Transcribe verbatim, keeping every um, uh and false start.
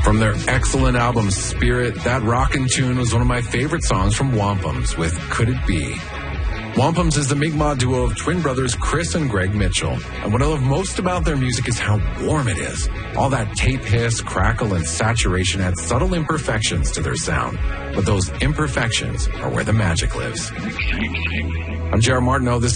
From their excellent album Spirit, that rockin' tune was one of my favorite songs from Wampums with Could It Be? Wampums is the Mi'kmaq duo of twin brothers Chris and Greg Mitchell. And what I love most about their music is how warm it is. All that tape hiss, crackle, and saturation add subtle imperfections to their sound. But those imperfections are where the magic lives. I'm Jared Martineau. This